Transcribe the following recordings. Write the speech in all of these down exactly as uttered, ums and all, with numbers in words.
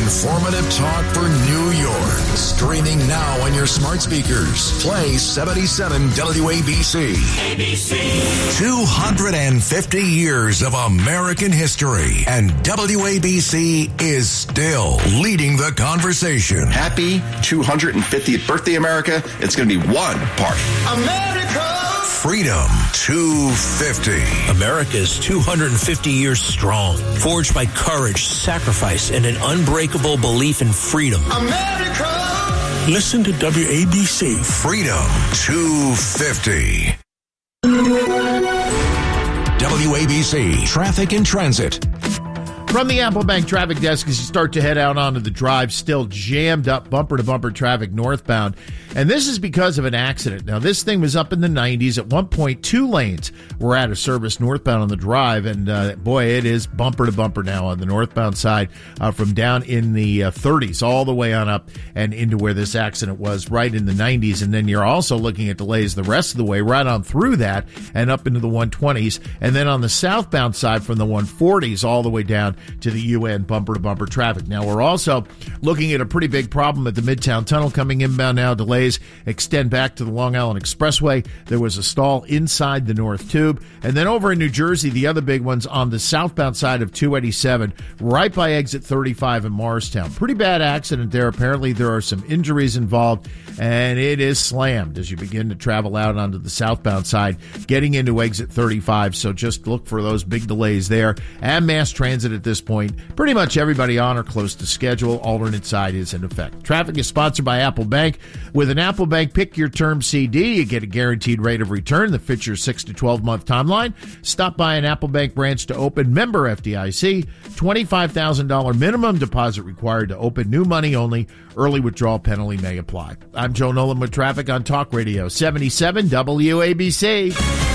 Informative talk for New York. Streaming now on your smart speakers. Play seventy-seven W A B C. A B C. two hundred fifty years of American history. And W A B C is still leading the conversation. Happy two hundred fiftieth birthday, America. It's going to be one party. America! Freedom two fifty. America's two hundred fifty years strong, forged by courage, sacrifice, and an unbreakable belief in freedom. America! Listen to W A B C. Freedom two fifty. W A B C Traffic and Transit. From the Apple Bank traffic desk, as you start to head out onto the drive, still jammed up bumper-to-bumper traffic northbound. And this is because of an accident. Now, this thing was up in the nineties. At one point, two lanes were out of service northbound on the drive. And, uh, boy, it is bumper-to-bumper now on the northbound side uh, from down in the uh, thirties all the way on up and into where this accident was, right in the nineties. And then you're also looking at delays the rest of the way, right on through that and up into the one twenties. And then on the southbound side from the one forties all the way down to the U N bumper-to-bumper traffic. Now, we're also looking at a pretty big problem at the Midtown Tunnel coming inbound now. Delays extend back to the Long Island Expressway. There was a stall inside the North Tube. And then over in New Jersey, the other big one's on the southbound side of two eighty-seven, right by exit thirty-five in Morristown. Pretty bad accident there. Apparently, there are some injuries involved, and it is slammed as you begin to travel out onto the southbound side, getting into exit thirty-five. So just look for those big delays there. And mass transit at this point, pretty much everybody on or close to schedule. Alternate side is in effect. Traffic is sponsored by Apple Bank. With an Apple Bank Pick Your Term C D, you get a guaranteed rate of return that fits your six to twelve month timeline. Stop by an Apple Bank branch to open. Member F D I C. twenty-five thousand dollars minimum deposit required to open. New money only. Early withdrawal penalty may apply. I'm Joe Nolan with traffic on Talk Radio seventy-seven W A B C.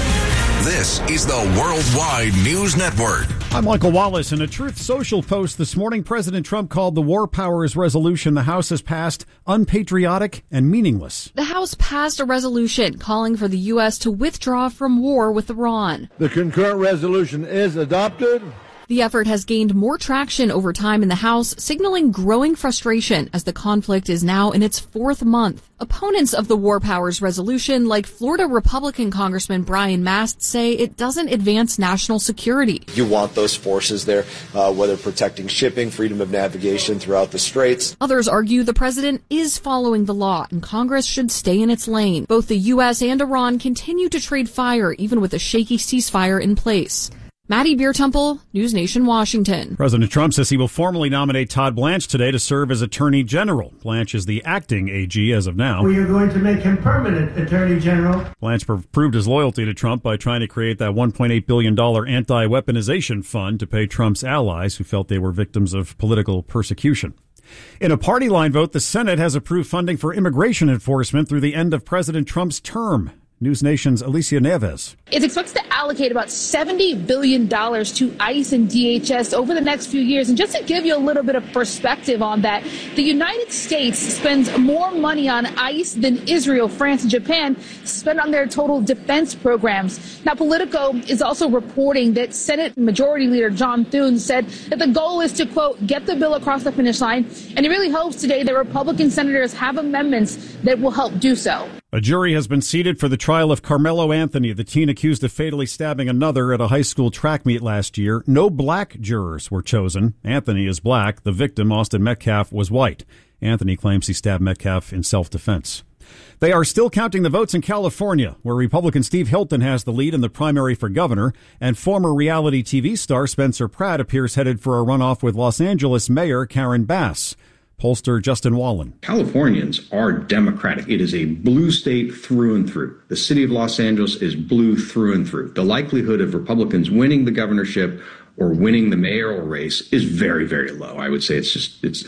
This is the Worldwide News Network. I'm Michael Wallace. In a Truth Social post this morning, President Trump called the War Powers resolution the House has passed unpatriotic and meaningless. The House passed a resolution calling for the U S to withdraw from war with Iran. The concurrent resolution is adopted. The effort has gained more traction over time in the House, signaling growing frustration as the conflict is now in its fourth month. Opponents of the War Powers resolution, like Florida Republican Congressman Brian Mast, say it doesn't advance national security. You want those forces there, uh, whether protecting shipping, freedom of navigation throughout the straits. Others argue the president is following the law and Congress should stay in its lane. Both the U S and Iran continue to trade fire, even with a shaky ceasefire in place. Maddie Biertemple, News Nation, Washington. President Trump says he will formally nominate Todd Blanche today to serve as Attorney General. Blanche is the acting A G as of now. We are going to make him permanent Attorney General. Blanche proved his loyalty to Trump by trying to create that one point eight billion dollars anti-weaponization fund to pay Trump's allies who felt they were victims of political persecution. In a party line vote, the Senate has approved funding for immigration enforcement through the end of President Trump's term. News Nation's Alicia Neves. It's expected to allocate about seventy billion dollars to ICE and D H S over the next few years. And just to give you a little bit of perspective on that, the United States spends more money on ICE than Israel, France, and Japan spend on their total defense programs. Now, Politico is also reporting that Senate Majority Leader John Thune said that the goal is to, quote, get the bill across the finish line. And he really hopes today that Republican senators have amendments that will help do so. A jury has been seated for the trial of Carmelo Anthony, the teen accused of fatally stabbing another at a high school track meet last year. No black jurors were chosen. Anthony is black. The victim, Austin Metcalf, was white. Anthony claims he stabbed Metcalf in self-defense. They are still counting the votes in California, where Republican Steve Hilton has the lead in the primary for governor, and former reality T V star Spencer Pratt appears headed for a runoff with Los Angeles Mayor Karen Bass. Pollster Justin Wallen. Californians are Democratic. It is a blue state through and through. The city of Los Angeles is blue through and through. The likelihood of Republicans winning the governorship or winning the mayoral race is very, very low. I would say it's just, it's,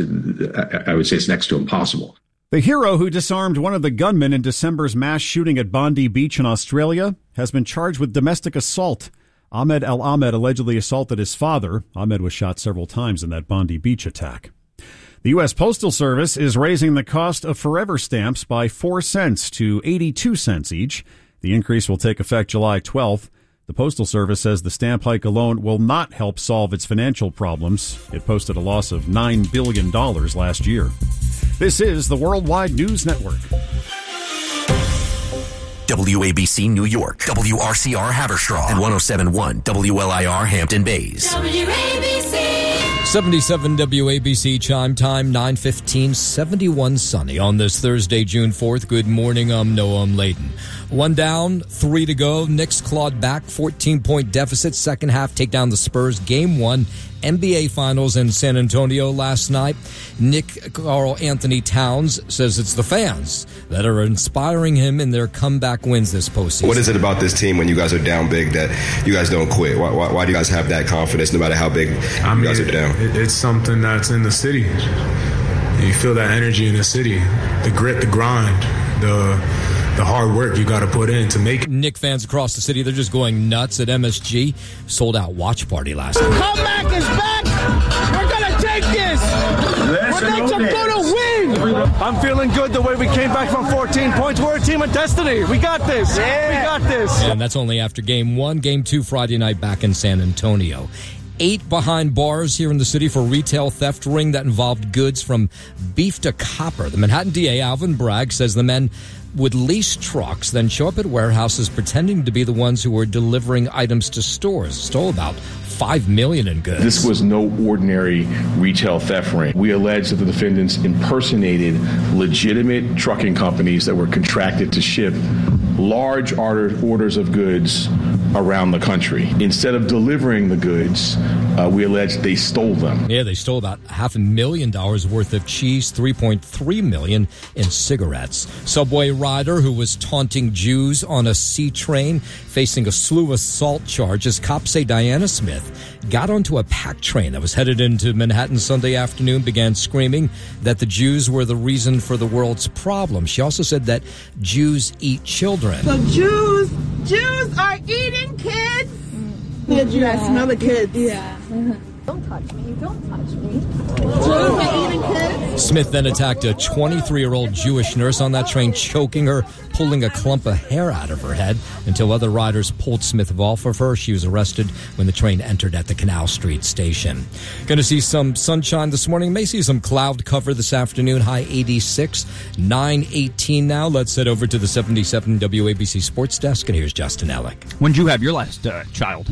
I would say it's next to impossible. The hero who disarmed one of the gunmen in December's mass shooting at Bondi Beach in Australia has been charged with domestic assault. Ahmed El Ahmed allegedly assaulted his father. Ahmed was shot several times in that Bondi Beach attack. The U S Postal Service is raising the cost of forever stamps by four cents to eighty-two cents each. The increase will take effect July twelfth. The Postal Service says the stamp hike alone will not help solve its financial problems. It posted a loss of nine billion dollars last year. This is the Worldwide News Network. W A B C New York, W R C R Haverstraw, and one oh seven point one W L I R Hampton Bays. W A B C. seventy-seven W A B C chime time, nine fifteen, seventy-one sunny on this Thursday, June fourth. Good morning, I'm Noam Layden. One down, three to go. Knicks clawed back, fourteen-point deficit. Second half, take down the Spurs. Game one, N B A Finals in San Antonio last night. Nick Carl Anthony Towns says it's the fans that are inspiring him in their comeback wins this postseason. What is it about this team when you guys are down big that you guys don't quit? Why, why, why do you guys have that confidence no matter how big I mean, you guys are down? It, it's something that's in the city. You feel that energy in the city. The grit, the grind, the... the hard work you got to put in to make it. Knick fans across the city, they're just going nuts at M S G. Sold out watch party last night. Comeback is back. We're going to take this. We're not going to win. I'm feeling good the way we came back from fourteen points. We're a team of destiny. We got this. Yeah. We got this. And that's only after game one. Game two Friday night back in San Antonio. Eight behind bars here in the city for retail theft ring that involved goods from beef to copper. The Manhattan D A, Alvin Bragg, says the men would lease trucks, then show up at warehouses pretending to be the ones who were delivering items to stores. Stole about five million dollars in goods. This was no ordinary retail theft ring. We allege that the defendants impersonated legitimate trucking companies that were contracted to ship large orders of goods around the country. Instead of delivering the goods, uh, we allege they stole them. Yeah, they stole about half a million dollars worth of cheese, three point three million dollars in cigarettes. Subway rider who was taunting Jews on a C train facing a slew of assault charges. Cops say Diana Smith got onto a packed train that was headed into Manhattan Sunday afternoon, began screaming that the Jews were the reason for the world's problems. She also said that Jews eat children. So Jews, Jews are eating kids? Yeah, you guys smell the kids. Yeah. Don't touch me. Don't touch me. Jews are eating kids? Smith then attacked a twenty-three-year-old Jewish nurse on that train, choking her, pulling a clump of hair out of her head until other riders pulled Smith off of her. She was arrested when the train entered at the Canal Street station. Going to see some sunshine this morning. May see some cloud cover this afternoon. High eighty-six, nine eighteen now. Let's head over to the seventy-seven W A B C Sports Desk, and here's Justin Ellick. When did you have your last uh, child?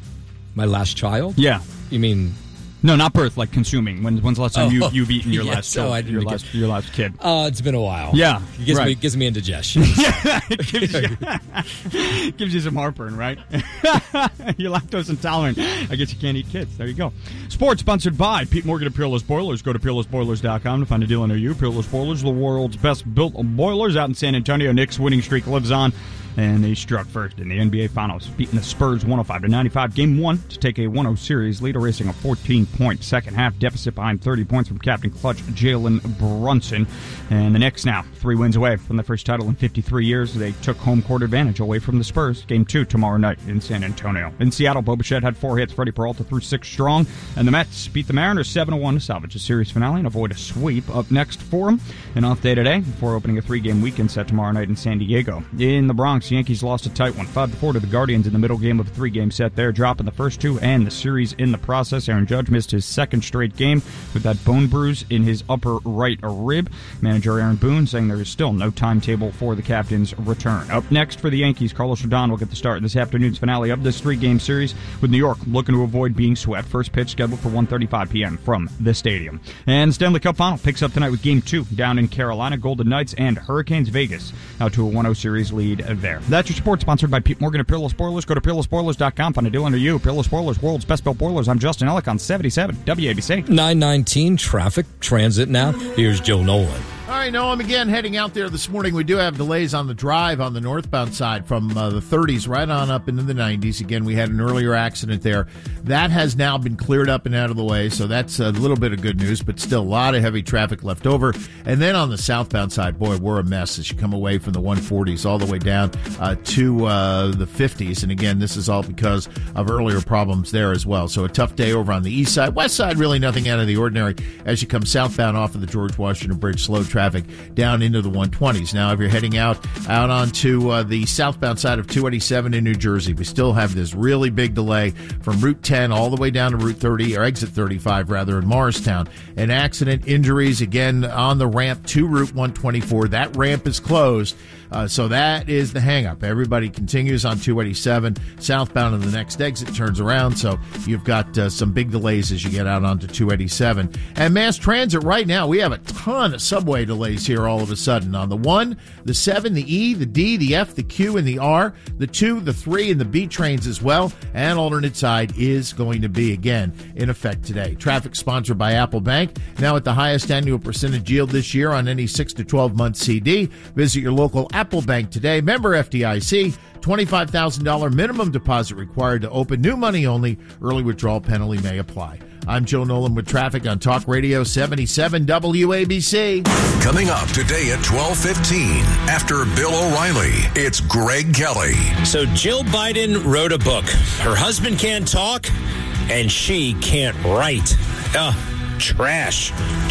My last child? Yeah. You mean... No, not birth, like consuming. When, when's the last time oh, you, you've eaten your yes, last no, uh, I didn't your, get, last, your last kid? Uh, it's been a while. Yeah. It gives, right. me, gives me indigestion. Yeah, it gives you, gives you some heartburn, right? You're lactose intolerant. I guess you can't eat kids. There you go. Sports sponsored by Pete Morgan of Peerless Boilers. Go to peerless boilers dot com to find a deal near you. Peerless Boilers, the world's best built boilers out in San Antonio. Nick's winning streak lives on. And they struck first in the N B A Finals, beating the Spurs one oh five to ninety-five. Game one to take a one oh series lead, erasing a fourteen-point second half deficit behind thirty points from Captain Clutch Jalen Brunson. And the Knicks now three wins away from the first title in fifty-three years. They took home court advantage away from the Spurs. Game two tomorrow night in San Antonio. In Seattle, Bo Bichette had four hits. Freddie Peralta threw six strong. And the Mets beat the Mariners seven to one to salvage a series finale and avoid a sweep. Up next for them, an off day today before opening a three-game weekend set tomorrow night in San Diego. In the Bronx, the Yankees lost a tight one, five to four to the Guardians in the middle game of a three-game set there, dropping the first two and the series in the process. Aaron Judge missed his second straight game with that bone bruise in his upper right rib. Manager Aaron Boone saying there is still no timetable for the captain's return. Up next for the Yankees, Carlos Rodon will get the start in this afternoon's finale of this three-game series, with New York looking to avoid being swept. First pitch scheduled for one thirty-five p.m. from the stadium. And the Stanley Cup Final picks up tonight with Game two down in Carolina. Golden Knights and Hurricanes Vegas out to a one oh series lead there. That's your sports sponsored by Pete Morgan of Peerless Boilers. Go to peerless boilers dot com. Find a deal under you. Peerless Boilers, world's best built boilers. I'm Justin Ellick on seventy-seven W A B C. nine nineteen traffic transit now. Here's Joe Nolan. All right, Noam, again, heading out there this morning. We do have delays on the drive on the northbound side from uh, the thirties right on up into the nineties. Again, we had an earlier accident there. That has now been cleared up and out of the way, so that's a little bit of good news, but still a lot of heavy traffic left over. And then on the southbound side, boy, we're a mess as you come away from the one forties all the way down uh, to uh, the fifties. And again, this is all because of earlier problems there as well. So a tough day over on the east side. West side, really nothing out of the ordinary as you come southbound off of the George Washington Bridge. Slow traffic traffic down into the one twenties. Now, if you're heading out out onto uh, the southbound side of two eighty-seven in New Jersey, we still have this really big delay from Route ten all the way down to Route thirty, or exit thirty-five rather, in Morristown. An accident, injuries again on the ramp to Route one twenty-four. That ramp is closed. Uh, so that is the hang-up. Everybody continues on two eighty-seven southbound, and the next exit turns around. So you've got uh, some big delays as you get out onto two eighty-seven. And mass transit right now, we have a ton of subway delays here all of a sudden. On the one, the seven, the E, the D, the F, the Q, and the R, the two, the three, and the B trains as well. And alternate side is going to be, again, in effect today. Traffic sponsored by Apple Bank. Now at the highest annual percentage yield this year on any six to twelve month C D. Visit your local Apple Bank today. Member F D I C. twenty-five thousand dollars minimum deposit required to open. New money only. Early withdrawal penalty may apply. I'm Joe Nolan with traffic on Talk Radio seventy-seven W A B C. Coming up today at twelve fifteen, after Bill O'Reilly, it's Greg Kelly. So Jill Biden wrote a book. Her husband can't talk, and she can't write. Uh, trash.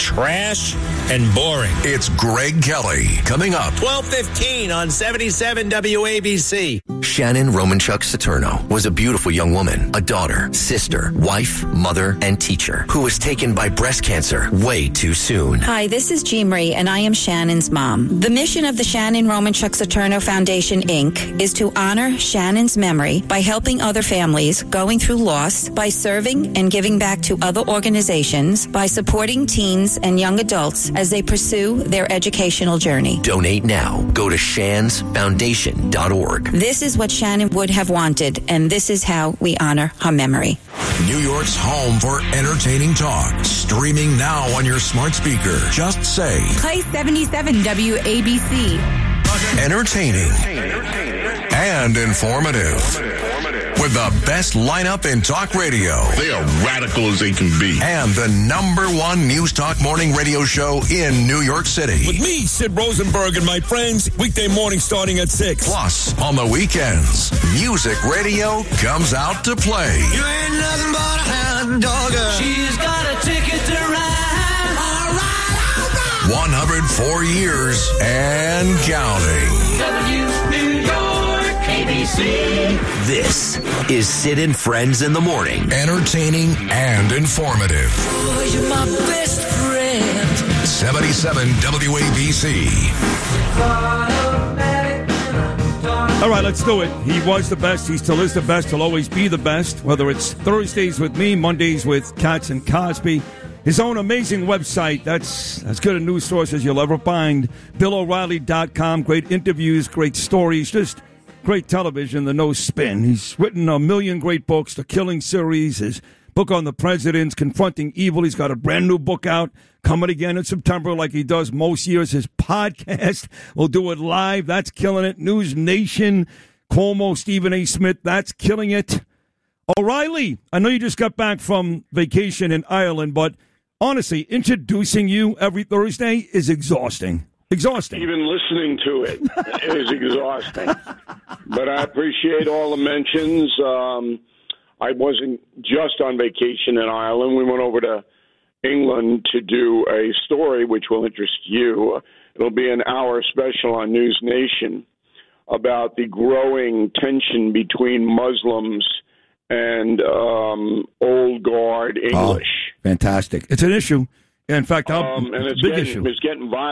Trash and boring. It's Greg Kelly. Coming up. twelve fifteen on seventy-seven W A B C. Shannon Romanchuk Saturno was a beautiful young woman, a daughter, sister, wife, mother, and teacher who was taken by breast cancer way too soon. Hi, this is Jean Marie, and I am Shannon's mom. The mission of the Shannon Romanchuk Saturno Foundation, Incorporated is to honor Shannon's memory by helping other families going through loss, by serving and giving back to other organizations, by supporting teens and young adults as they pursue their educational journey. Donate now. Go to shans foundation dot org. This is what Shannon would have wanted, and this is how we honor her memory. New York's home for entertaining talk. Streaming now on your smart speaker. Just say, play seventy-seven W A B C. Entertaining and informative. With the best lineup in talk radio. They are radical as they can be. And the number one news talk morning radio show in New York City. With me, Sid Rosenberg, and my friends, weekday morning starting at six. Plus, on the weekends, music radio comes out to play. You ain't nothing but a hound dog. She's got a ticket to ride. All right, all right. one hundred four years and counting. W New York, A B C. This is Sid and Friends in the Morning. Entertaining and informative. Oh, you're my best friend. seventy-seven W A B C. All right, let's do it. He was the best. He still is the best. He'll always be the best, whether it's Thursdays with me, Mondays with Katz and Cosby. His own amazing website. That's as good a news source as you'll ever find. Bill O'Reilly dot com. Great interviews, great stories, just great television, the no spin. He's written a million great books, The Killing Series, his book on the presidents, Confronting Evil. He's got a brand new book out coming again in September like he does most years. His podcast, we'll do it live. That's killing it. News Nation, Cuomo, Stephen A. Smith, that's killing it. O'Reilly, I know you just got back from vacation in Ireland, but honestly, introducing you every Thursday is exhausting. Exhausting. Even listening to it is exhausting. But I appreciate all the mentions. Um, I wasn't just on vacation in Ireland. We went over to England to do a story which will interest you. It'll be an hour special on News Nation about the growing tension between Muslims and um, old guard English. Oh, fantastic. It's an issue. In fact, um, and it's big getting, issue. It's getting violent.